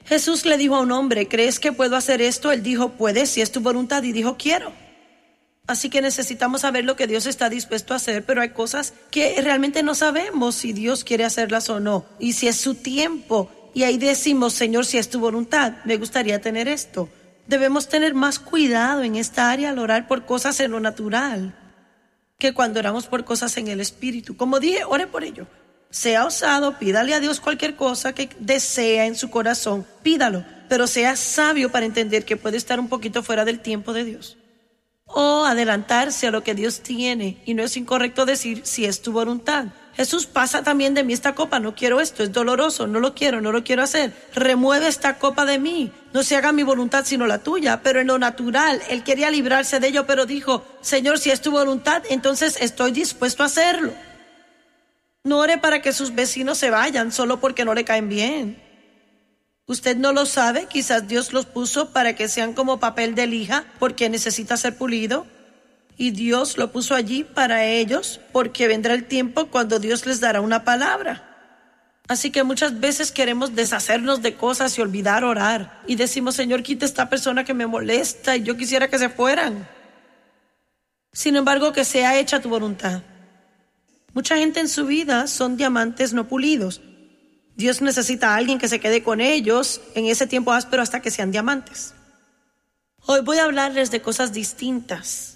Jesús le dijo a un hombre, ¿crees que puedo hacer esto? Él dijo, puedes, si es tu voluntad, y dijo, quiero. Así que necesitamos saber lo que Dios está dispuesto a hacer, pero hay cosas que realmente no sabemos si Dios quiere hacerlas o no, y si es su tiempo. Y ahí decimos, Señor, si es tu voluntad, me gustaría tener esto. Debemos tener más cuidado en esta área al orar por cosas en lo natural que cuando oramos por cosas en el Espíritu. Como dije, ore por ello. Sea osado, pídale a Dios cualquier cosa que desea en su corazón, pídalo, pero sea sabio para entender que puede estar un poquito fuera del tiempo de Dios. O adelantarse a lo que Dios tiene, y no es incorrecto decir si es tu voluntad. Jesús, pasa también de mí esta copa, no quiero esto, es doloroso, no lo quiero hacer. Remueve esta copa de mí, no se haga mi voluntad sino la tuya. Pero en lo natural, él quería librarse de ello, pero dijo, Señor, si es tu voluntad, entonces estoy dispuesto a hacerlo. No ore para que sus vecinos se vayan solo porque no le caen bien. Usted no lo sabe, quizás Dios los puso para que sean como papel de lija porque necesita ser pulido. Y Dios lo puso allí para ellos porque vendrá el tiempo cuando Dios les dará una palabra. Así que muchas veces queremos deshacernos de cosas y olvidar orar. Y decimos, Señor, quita esta persona que me molesta y yo quisiera que se fueran. Sin embargo, que sea hecha tu voluntad. Mucha gente en su vida son diamantes no pulidos. Dios necesita a alguien que se quede con ellos en ese tiempo áspero hasta que sean diamantes. Hoy voy a hablarles de cosas distintas,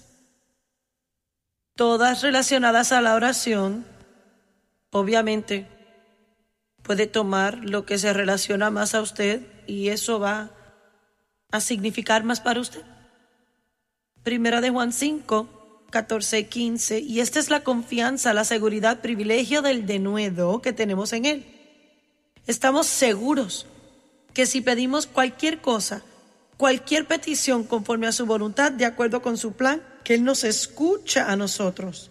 todas relacionadas a la oración. Obviamente, puede tomar lo que se relaciona más a usted y eso va a significar más para usted. Primera de Juan 5, 14 y 15. Y esta es la confianza, la seguridad, privilegio del denuedo que tenemos en Él. Estamos seguros que si pedimos cualquier cosa, cualquier petición conforme a su voluntad, de acuerdo con su plan, que Él nos escucha a nosotros.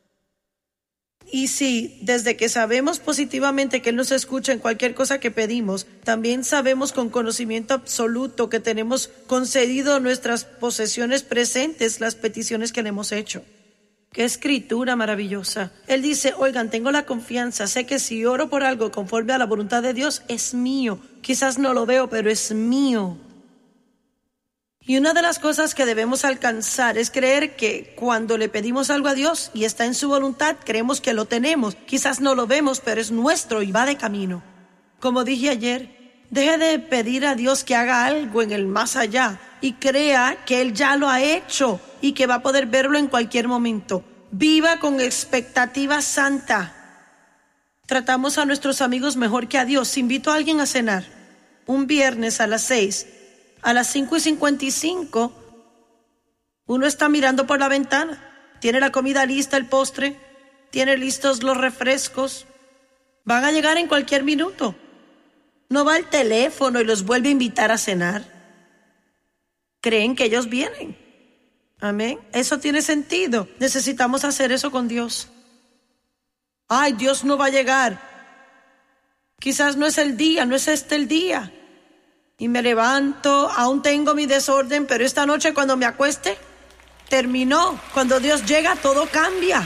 Y si desde que sabemos positivamente que Él nos escucha en cualquier cosa que pedimos, también sabemos con conocimiento absoluto que tenemos concedido nuestras posesiones presentes las peticiones que le hemos hecho. ¡Qué escritura maravillosa! Él dice, oigan, tengo la confianza, sé que si oro por algo conforme a la voluntad de Dios, es mío. Quizás no lo veo, pero es mío. Y una de las cosas que debemos alcanzar es creer que cuando le pedimos algo a Dios y está en su voluntad, creemos que lo tenemos. Quizás no lo vemos, pero es nuestro y va de camino. Como dije ayer, deje de pedir a Dios que haga algo en el más allá y crea que Él ya lo ha hecho y que va a poder verlo en cualquier momento. Viva con expectativa santa. Tratamos a nuestros amigos mejor que a Dios. Invito a alguien a cenar un viernes a las 6. A las 5:55, uno está mirando por la ventana. Tiene la comida lista, el postre. Tiene listos los refrescos. Van a llegar en cualquier minuto. No va al teléfono y los vuelve a invitar a cenar. Creen que ellos vienen. Amén. Eso tiene sentido. Necesitamos hacer eso con Dios. Ay, Dios no va a llegar. Quizás no es el día, no es este el día. Y me levanto, aún tengo mi desorden, pero esta noche cuando me acueste, terminó. Cuando Dios llega, todo cambia.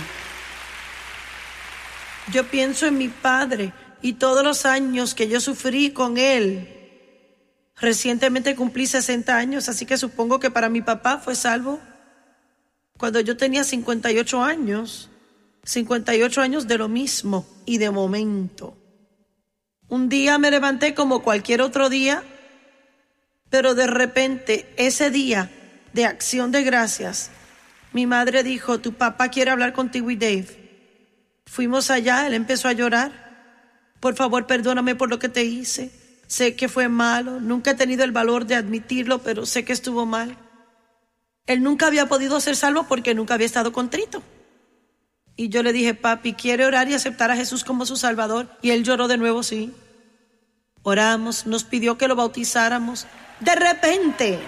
Yo pienso en mi padre y todos los años que yo sufrí con él. Recientemente cumplí 60 años, así que supongo que para mi papá fue salvo cuando yo tenía 58 años. 58 años de lo mismo y de momento. Un día me levanté como cualquier otro día, pero de repente, ese día de acción de gracias, mi madre dijo, tu papá quiere hablar contigo y Dave. Fuimos allá, él empezó a llorar. Por favor, perdóname por lo que te hice. Sé que fue malo, nunca he tenido el valor de admitirlo, pero sé que estuvo mal. Él nunca había podido ser salvo porque nunca había estado contrito. Y yo le dije, papi, ¿quiere orar y aceptar a Jesús como su Salvador? Y él lloró de nuevo, sí. Oramos, nos pidió que lo bautizáramos. De repente,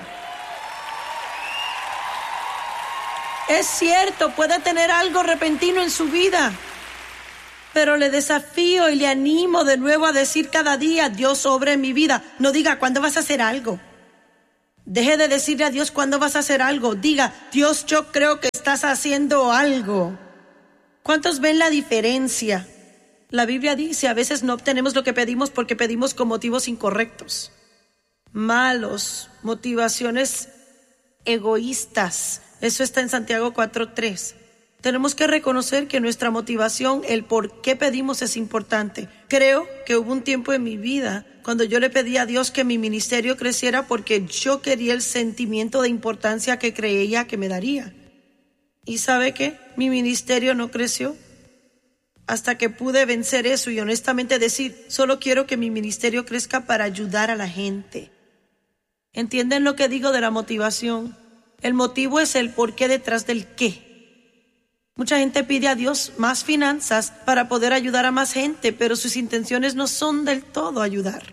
es cierto, puede tener algo repentino en su vida, pero le desafío y le animo de nuevo a decir cada día, Dios obra en mi vida. No diga, ¿cuándo vas a hacer algo? Deje de decirle a Dios, ¿cuándo vas a hacer algo? Diga, Dios, yo creo que estás haciendo algo. ¿Cuántos ven la diferencia? La Biblia dice, a veces no obtenemos lo que pedimos porque pedimos con motivos incorrectos. malos, motivaciones egoístas. Eso está en Santiago 4:3. Tenemos que reconocer que nuestra motivación, el por qué pedimos, es importante. Creo que hubo un tiempo en mi vida cuando yo le pedí a Dios que mi ministerio creciera porque yo quería el sentimiento de importancia que creía que me daría. ¿Y sabe qué? Mi ministerio no creció hasta que pude vencer eso y honestamente decir, solo quiero que mi ministerio crezca para ayudar a la gente. ¿Entienden lo que digo de la motivación? El motivo es el por qué detrás del qué. Mucha gente pide a Dios más finanzas para poder ayudar a más gente, pero sus intenciones no son del todo ayudar.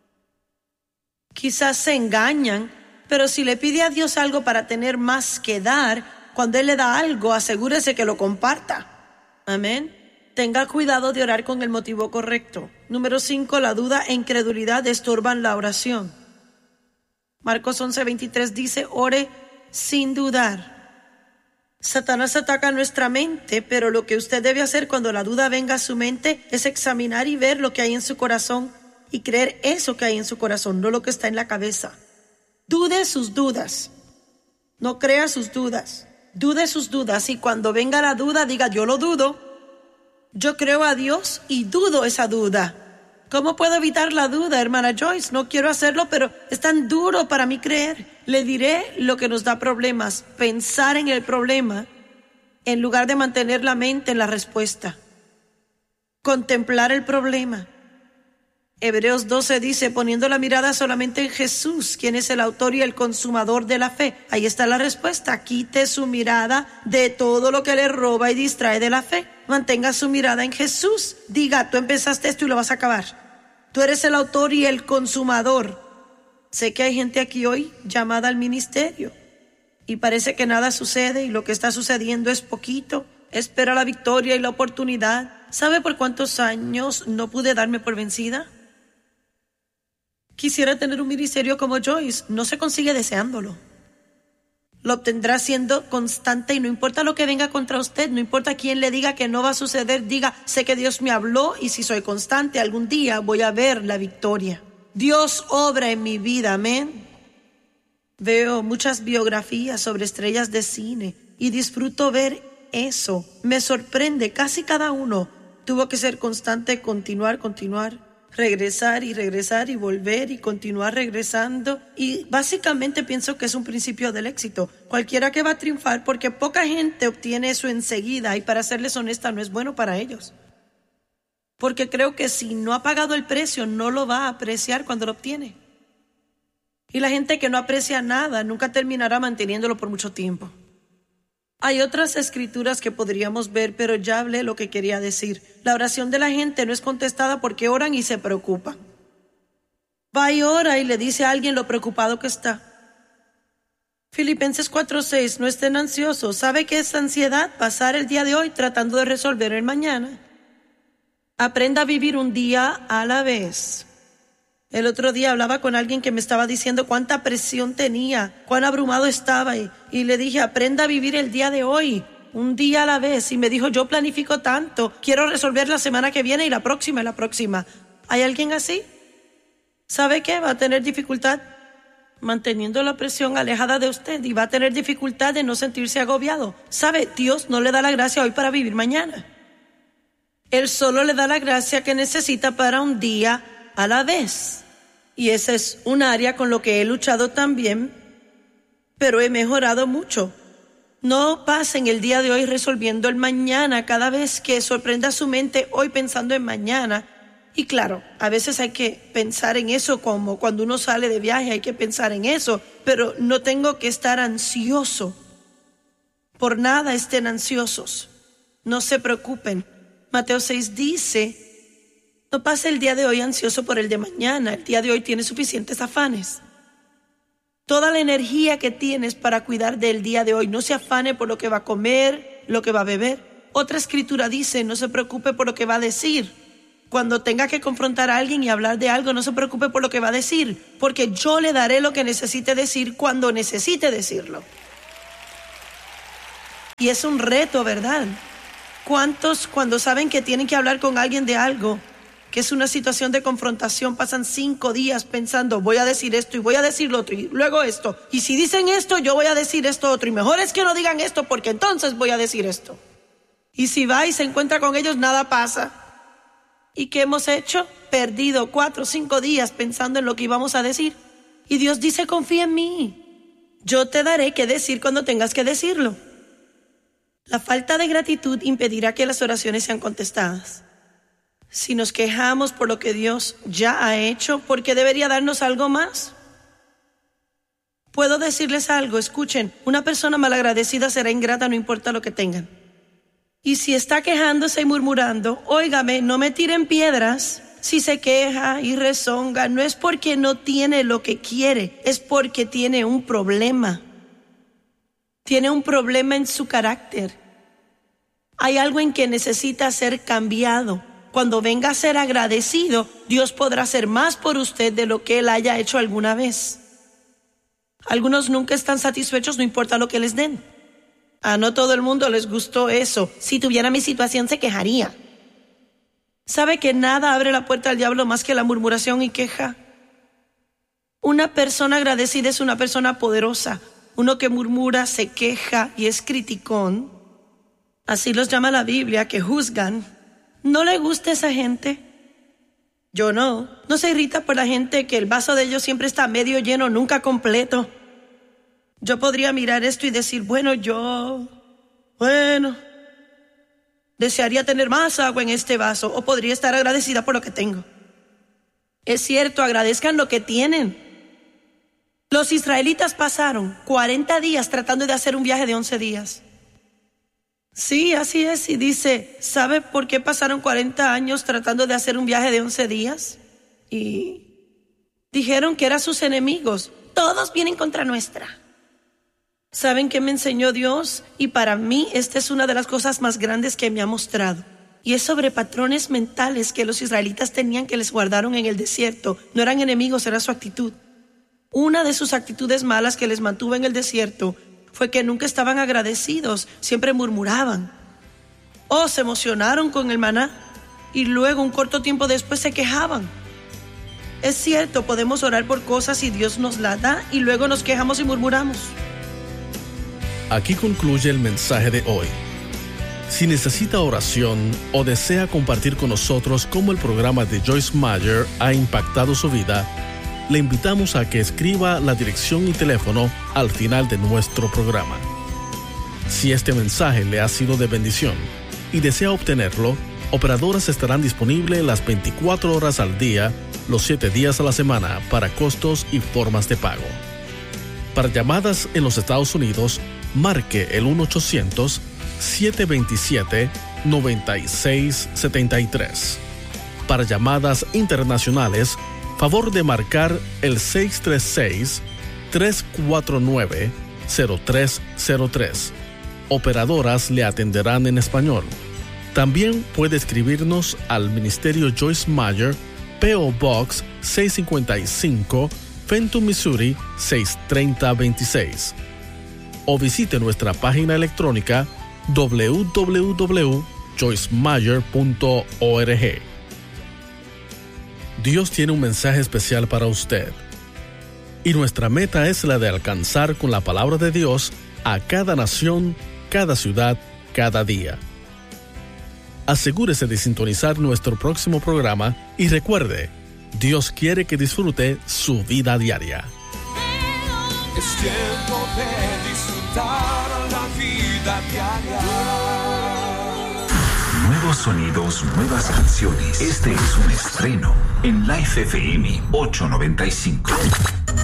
Quizás se engañan, pero si le pide a Dios algo para tener más que dar, cuando Él le da algo, asegúrese que lo comparta. Amén. Tenga cuidado de orar con el motivo correcto. Número 5, la duda e incredulidad estorban la oración. Marcos 11:23 dice, ore sin dudar. Satanás ataca nuestra mente, pero lo que usted debe hacer cuando la duda venga a su mente es examinar y ver lo que hay en su corazón y creer eso que hay en su corazón, no lo que está en la cabeza. Dude sus dudas, no crea sus dudas. Dude sus dudas y cuando venga la duda diga, yo lo dudo, yo creo a Dios y dudo esa duda. ¿Cómo puedo evitar la duda, hermana Joyce? No quiero hacerlo, pero es tan duro para mí creer. Le diré lo que nos da problemas, pensar en el problema en lugar de mantener la mente en la respuesta. Contemplar el problema. Hebreos 12 dice, poniendo la mirada solamente en Jesús, quien es el autor y el consumador de la fe. Ahí está la respuesta. Quite su mirada de todo lo que le roba y distrae de la fe. Mantenga su mirada en Jesús. Diga, tú empezaste esto y lo vas a acabar. Tú eres el autor y el consumador. Sé que hay gente aquí hoy llamada al ministerio y parece que nada sucede y lo que está sucediendo es poquito. Espera la victoria y la oportunidad. ¿Sabe por cuántos años no pude darme por vencida? Quisiera tener un ministerio como Joyce. No se consigue deseándolo. Lo obtendrá siendo constante y no importa lo que venga contra usted, no importa quién le diga que no va a suceder, diga, sé que Dios me habló y si soy constante algún día voy a ver la victoria. Dios obra en mi vida, amén. Veo muchas biografías sobre estrellas de cine y disfruto ver eso. Me sorprende, casi cada uno tuvo que ser constante, continuar, regresar y volver y continuar regresando. Y básicamente pienso que es un principio del éxito. Cualquiera que va a triunfar, porque poca gente obtiene eso enseguida y para serles honesta no es bueno para ellos. Porque creo que si no ha pagado el precio no lo va a apreciar cuando lo obtiene. Y la gente que no aprecia nada nunca terminará manteniéndolo por mucho tiempo. Hay otras escrituras que podríamos ver, pero ya hablé lo que quería decir. La oración de la gente no es contestada porque oran y se preocupan. Va y ora y le dice a alguien lo preocupado que está. Filipenses 4:6, no estén ansiosos. ¿Sabe qué es ansiedad? Pasar el día de hoy tratando de resolver el mañana. Aprenda a vivir un día a la vez. El otro día hablaba con alguien que me estaba diciendo cuánta presión tenía, cuán abrumado estaba y le dije, aprenda a vivir el día de hoy, un día a la vez. Y me dijo, yo planifico tanto, quiero resolver la semana que viene y la próxima. ¿Hay alguien así? ¿Sabe qué? Va a tener dificultad manteniendo la presión alejada de usted y va a tener dificultad de no sentirse agobiado. ¿Sabe? Dios no le da la gracia hoy para vivir mañana. Él solo le da la gracia que necesita para un día a la vez. Y ese es un área con lo que he luchado también, pero he mejorado mucho. No pasen el día de hoy resolviendo el mañana cada vez que sorprenda su mente hoy pensando en mañana. Y claro, a veces hay que pensar en eso, como cuando uno sale de viaje hay que pensar en eso, pero no tengo que estar ansioso. Por nada estén ansiosos. No se preocupen. Mateo 6 dice, no pase el día de hoy ansioso por el de mañana. El día de hoy tiene suficientes afanes. Toda la energía que tienes para cuidar del día de hoy. No se afane por lo que va a comer, lo que va a beber. Otra escritura dice, no se preocupe por lo que va a decir. Cuando tenga que confrontar a alguien y hablar de algo, no se preocupe por lo que va a decir, porque yo le daré lo que necesite decir cuando necesite decirlo. Y es un reto, ¿verdad? ¿Cuántos cuando saben que tienen que hablar con alguien de algo que es una situación de confrontación, pasan 5 días pensando, voy a decir esto y voy a decir lo otro y luego esto. Y si dicen esto, yo voy a decir esto otro. Y mejor es que no digan esto porque entonces voy a decir esto. Y si va y se encuentra con ellos, nada pasa. ¿Y qué hemos hecho? Perdido 4 o 5 días pensando en lo que íbamos a decir. Y Dios dice, confía en mí. Yo te daré qué decir cuando tengas que decirlo. La falta de gratitud impedirá que las oraciones sean contestadas. Si nos quejamos por lo que Dios ya ha hecho, ¿por qué debería darnos algo más? Puedo decirles algo, escuchen, una persona malagradecida será ingrata no importa lo que tengan. Y si está quejándose y murmurando, óigame, no me tiren piedras. Si se queja y rezonga, no es porque no tiene lo que quiere, es porque tiene un problema. Tiene un problema en su carácter. Hay algo en que necesita ser cambiado. Cuando venga a ser agradecido, Dios podrá hacer más por usted de lo que Él haya hecho alguna vez. Algunos nunca están satisfechos, no importa lo que les den. No todo el mundo les gustó eso. Si tuviera mi situación, se quejaría. ¿Sabe que nada abre la puerta al diablo más que la murmuración y queja? Una persona agradecida es una persona poderosa. Uno que murmura, se queja y es criticón, así los llama la Biblia, que juzgan. ¿No le gusta esa gente? Yo no. No se irrita por la gente que el vaso de ellos siempre está medio lleno, nunca completo. Yo podría mirar esto y decir, bueno, desearía tener más agua en este vaso, o podría estar agradecida por lo que tengo. Es cierto, agradezcan lo que tienen. Los israelitas pasaron 40 días tratando de hacer un viaje de 11 días. Sí, así es. Y dice, ¿sabe por qué pasaron 40 años tratando de hacer un viaje de 11 días? Y dijeron que eran sus enemigos. Todos vienen contra nuestra. ¿Saben qué me enseñó Dios? Y para mí esta es una de las cosas más grandes que me ha mostrado. Y es sobre patrones mentales que los israelitas tenían, que les guardaron en el desierto. No eran enemigos, era su actitud. Una de sus actitudes malas que les mantuvo en el desierto fue que nunca estaban agradecidos, siempre murmuraban. Se emocionaron con el maná y luego un corto tiempo después se quejaban. Es cierto, podemos orar por cosas y Dios nos la da y luego nos quejamos y murmuramos. Aquí concluye el mensaje de hoy. Si necesita oración o desea compartir con nosotros cómo el programa de Joyce Meyer ha impactado su vida, le invitamos a que escriba la dirección y teléfono al final de nuestro programa. Si este mensaje le ha sido de bendición y desea obtenerlo, operadoras estarán disponibles las 24 horas al día, los 7 días a la semana para costos y formas de pago. Para llamadas en los Estados Unidos, marque el 1-800-727-9673. Para llamadas internacionales, favor de marcar el 636-349-0303. Operadoras le atenderán en español. También puede escribirnos al Ministerio Joyce Meyer, P.O. Box 655, Fenton, Missouri 63026. O visite nuestra página electrónica www.joycemeyer.org. Dios tiene un mensaje especial para usted. Y nuestra meta es la de alcanzar con la palabra de Dios a cada nación, cada ciudad, cada día. Asegúrese de sintonizar nuestro próximo programa y recuerde, Dios quiere que disfrute su vida diaria. Es tiempo de disfrutar la vida diaria. Nuevos sonidos, nuevas canciones. Este es un estreno en Life FM 895.